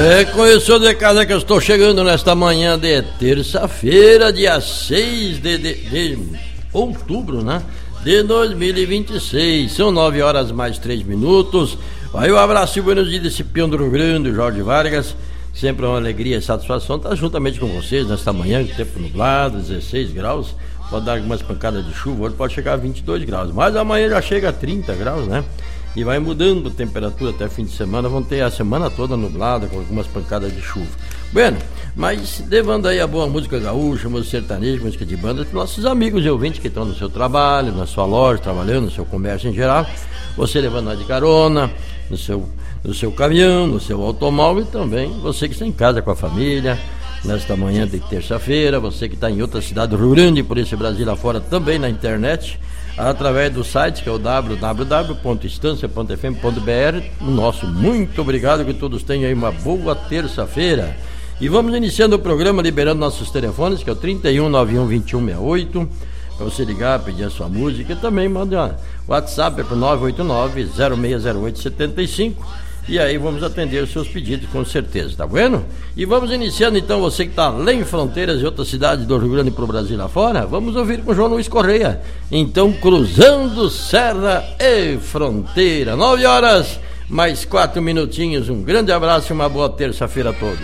Conheceu de casa que eu estou chegando nesta manhã de terça-feira, dia 6 de outubro, né? De 2026. São 9 horas mais 3 minutos. Aí um abraço e buenos dias desse peão do Rio Grande, Jorge Vargas. Sempre uma alegria e satisfação estar juntamente com vocês nesta manhã, tempo nublado, 16 graus. Pode dar algumas pancadas de chuva, hoje pode chegar a 22 graus. Mas amanhã já chega a 30 graus, né? E vai mudando a temperatura até fim de semana. Vão ter a semana toda nublada, com algumas pancadas de chuva. Bueno, mas levando aí a boa música gaúcha, música sertaneja, música de banda, para nossos amigos e ouvintes que estão no seu trabalho, na sua loja, trabalhando, no seu comércio em geral. Você levando nós de carona, no seu caminhão, no seu automóvel, e também você que está em casa com a família, nesta manhã de terça-feira, você que está em outra cidade do Rio Grande, por esse Brasil afora, também na internet, através do site que é o www.estancia.fm.br. O nosso muito obrigado, que todos tenham aí uma boa terça-feira. E vamos iniciando o programa liberando nossos telefones, que é o 3191-2168, para você ligar, pedir a sua música, e também manda WhatsApp para o 989-060875, e aí vamos atender os seus pedidos com certeza, tá bueno? E vamos iniciando então, você que está além fronteiras e outras cidades do Rio Grande para o Brasil lá fora, vamos ouvir com o João Luiz Correia. Então, cruzando serra e fronteira, 9 horas mais 4 minutinhos, um grande abraço e uma boa terça-feira a todos.